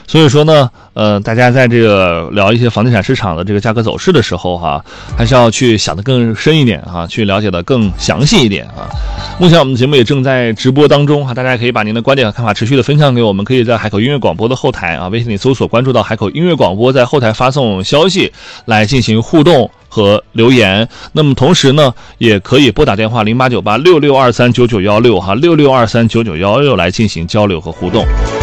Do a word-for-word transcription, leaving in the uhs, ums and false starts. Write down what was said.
所以说呢，呃，大家在这个聊一些房地产市场的这个价格走势的时候哈，还是要去想得更深一点哈，去了解的更详细一点啊。目前我们的节目也正在直播当中哈，大家可以把您的观点和看法持续的分享给我们，可以在海口音乐广播的后台啊，微信里搜索关注到海口音乐广播，在后台发送消息来进行互动和留言。那么同时呢，也可以拨打电话零八九八六六二三九九幺六哈，六六二三九九幺六来进行交流和互动。